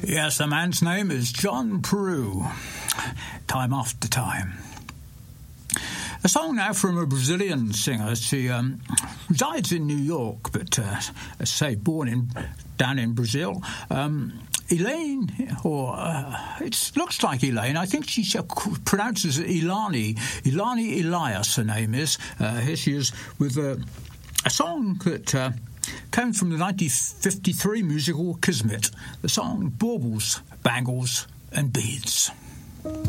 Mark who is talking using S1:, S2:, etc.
S1: Yes, the man's name is John Peru. Time After Time. A song now from a Brazilian singer. She resides in New York, but, born down in Brazil. Elaine, it looks like Elaine. I think she pronounces it Ilani. Ilani Elias, her name is. Here she is with a song that came from the 1953 musical Kismet. The song Baubles, Bangles and Beads.